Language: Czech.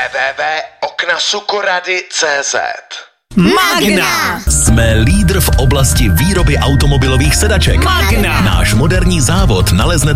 www.oknasukorady.cz. Magna! Jsme lídr v oblasti výroby automobilových sedaček. Magna! Náš moderní závod naleznete